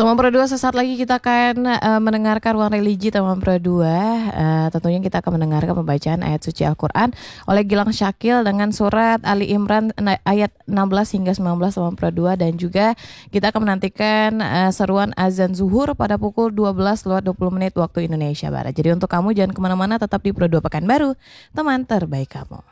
Teman Pro 2, sesaat lagi kita akan mendengarkan Ruang Religi Teman Pro 2. Tentunya kita akan mendengarkan pembacaan ayat suci Al-Quran oleh Gilang Syakil dengan surat Ali Imran ayat 16 hingga 19 Teman Pro 2. Dan juga kita akan menantikan seruan azan zuhur pada pukul 12:20 waktu Indonesia Barat. Jadi untuk kamu jangan kemana-mana, tetap di Pro 2 Pekanbaru, teman terbaik kamu.